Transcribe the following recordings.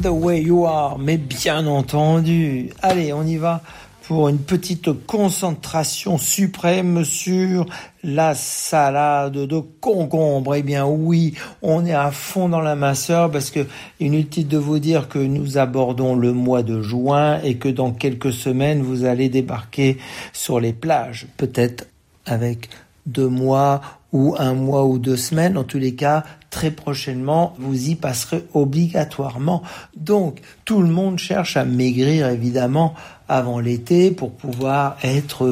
the way you are, mais bien entendu. Allez, on y va pour une petite concentration suprême sur la salade de concombre. Eh bien oui, on est à fond dans la minceur parce que inutile de vous dire que nous abordons le mois de juin et que dans quelques semaines, vous allez débarquer sur les plages. Peut-être avec 2 mois ou 1 mois ou 2 semaines. En tous les cas, très prochainement, vous y passerez obligatoirement. Donc, tout le monde cherche à maigrir, évidemment, avant l'été pour pouvoir être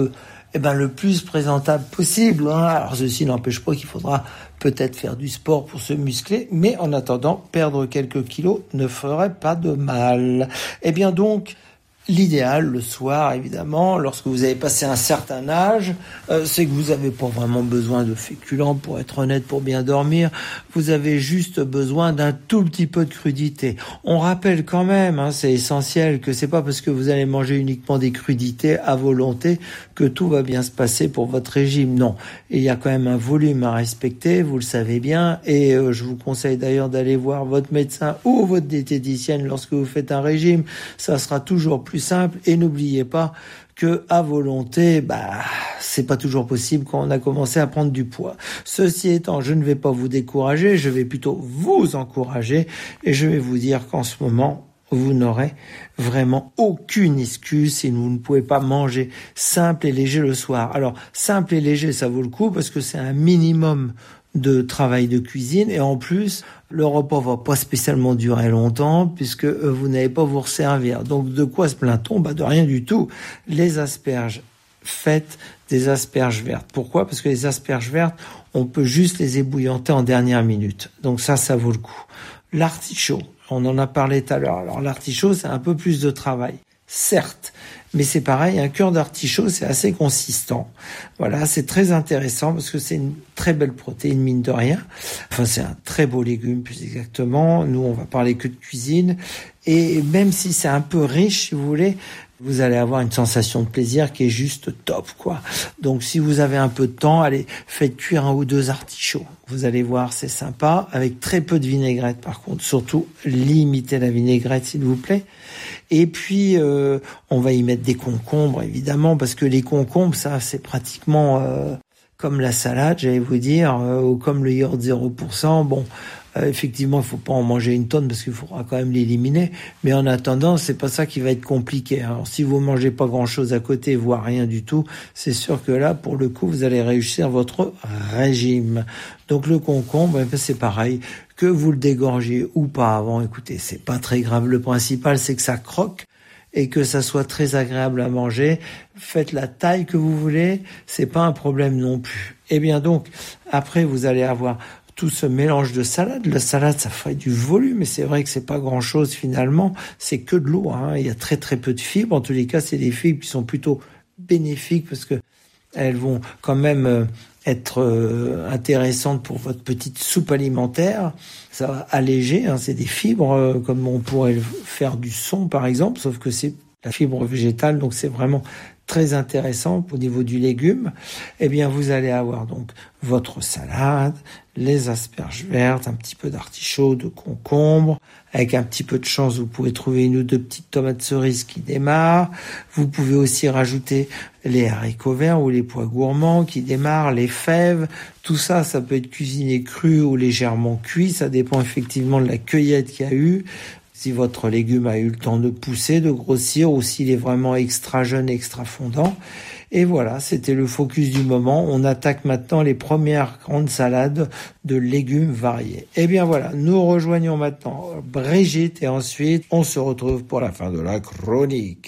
le plus présentable possible. Alors, ceci n'empêche pas qu'il faudra peut-être faire du sport pour se muscler, mais en attendant, perdre quelques kilos ne ferait pas de mal. Eh bien donc, l'idéal, le soir, évidemment, lorsque vous avez passé un certain âge, c'est que vous n'avez pas vraiment besoin de féculents, pour être honnête, pour bien dormir. Vous avez juste besoin d'un tout petit peu de crudité. On rappelle quand même, c'est essentiel, que c'est pas parce que vous allez manger uniquement des crudités à volonté que tout va bien se passer pour votre régime. Non, il y a quand même un volume à respecter, vous le savez bien, et je vous conseille d'ailleurs d'aller voir votre médecin ou votre diététicienne lorsque vous faites un régime. Ça sera toujours plus simple, et n'oubliez pas que à volonté, c'est pas toujours possible quand on a commencé à prendre du poids. Ceci étant, je ne vais pas vous décourager, je vais plutôt vous encourager, et je vais vous dire qu'en ce moment, vous n'aurez vraiment aucune excuse si vous ne pouvez pas manger simple et léger le soir. Alors, simple et léger, ça vaut le coup parce que c'est un minimum de travail de cuisine, et en plus, le repas va pas spécialement durer longtemps puisque vous n'allez pas vous resservir. Donc, de quoi se plaint-on ? De rien du tout. Les asperges, faites des asperges vertes. Pourquoi ? Parce que les asperges vertes, on peut juste les ébouillanter en dernière minute. Donc ça vaut le coup. L'artichaut, on en a parlé tout à l'heure. Alors l'artichaut, c'est un peu plus de travail, certes, mais c'est pareil, un cœur d'artichaut, c'est assez consistant. Voilà, c'est très intéressant parce que c'est une très belle protéine, mine de rien. Enfin, c'est un très beau légume, plus exactement. Nous, on va parler que de cuisine. Et même si c'est un peu riche, si vous voulez, vous allez avoir une sensation de plaisir qui est juste top, quoi. Donc, si vous avez un peu de temps, allez, faites cuire 1 ou 2 artichauts. Vous allez voir, c'est sympa, avec très peu de vinaigrette, par contre. Surtout, limitez la vinaigrette, s'il vous plaît. Et puis, on va y mettre des concombres, évidemment, parce que les concombres, ça, c'est pratiquement comme la salade, j'allais vous dire, ou comme le yaourt 0%. Bon, effectivement, il faut pas en manger une tonne parce qu'il faudra quand même l'éliminer. Mais en attendant, c'est pas ça qui va être compliqué. Alors, si vous mangez pas grand-chose à côté, voire rien du tout, c'est sûr que là, pour le coup, vous allez réussir votre régime. Donc, le concombre, c'est pareil. Que vous le dégorgiez ou pas avant, écoutez, c'est pas très grave. Le principal, c'est que ça croque et que ça soit très agréable à manger. Faites la taille que vous voulez, c'est pas un problème non plus. Eh bien donc, après, vous allez avoir tout ce mélange de salade. La salade, ça ferait du volume, mais c'est vrai que c'est pas grand-chose finalement. C'est que de l'eau, Il y a très très peu de fibres. En tous les cas, c'est des fibres qui sont plutôt bénéfiques parce que elles vont quand même être intéressantes pour votre petite soupe alimentaire. Ça va alléger, c'est des fibres comme on pourrait faire du son par exemple, sauf que c'est la fibre végétale, donc c'est vraiment très intéressant au niveau du légume. Eh bien, vous allez avoir donc votre salade, les asperges vertes, un petit peu d'artichaut, de concombre. Avec un petit peu de chance, vous pouvez trouver 1 ou 2 petites tomates cerises qui démarrent. Vous pouvez aussi rajouter les haricots verts ou les pois gourmands qui démarrent, les fèves. Tout ça, ça peut être cuisiné cru ou légèrement cuit. Ça dépend effectivement de la cueillette qu'il y a eu. Si votre légume a eu le temps de pousser, de grossir, ou s'il est vraiment extra jeune, extra fondant. Et voilà, c'était le focus du moment. On attaque maintenant les premières grandes salades de légumes variés. Et bien voilà, nous rejoignons maintenant Brigitte et ensuite on se retrouve pour la fin de la chronique.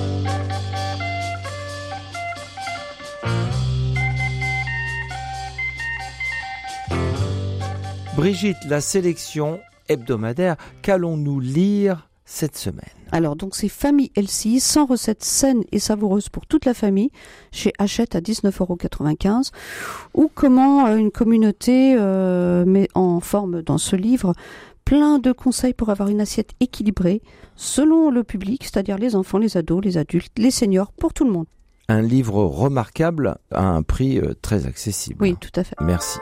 Brigitte, la sélection hebdomadaire, qu'allons-nous lire cette semaine ? Alors, donc, c'est Famille Healthy, 100 recettes saines et savoureuses pour toute la famille, chez Hachette à 19,95 €, ou comment une communauté met en forme dans ce livre plein de conseils pour avoir une assiette équilibrée selon le public, c'est-à-dire les enfants, les ados, les adultes, les seniors, pour tout le monde. Un livre remarquable à un prix très accessible. Oui, tout à fait. Merci.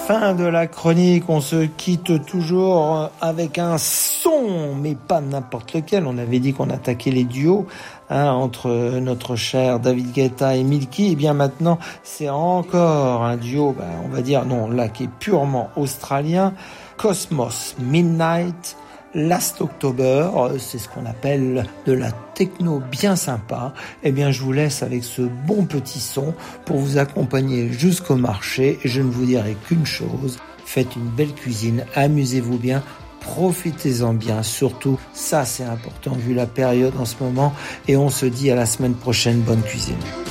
Fin de la chronique, on se quitte toujours avec un son, mais pas n'importe lequel. On avait dit qu'on attaquait les duos entre notre cher David Guetta et Milky. Et bien maintenant, c'est encore un duo, on va dire, non, là, qui est purement australien. Cosmos Midnight, Last October, c'est ce qu'on appelle de la techno bien sympa. Eh bien, je vous laisse avec ce bon petit son pour vous accompagner jusqu'au marché. Et je ne vous dirai qu'une chose, faites une belle cuisine, amusez-vous bien, profitez-en bien. Surtout, ça c'est important vu la période en ce moment. Et on se dit à la semaine prochaine, bonne cuisine.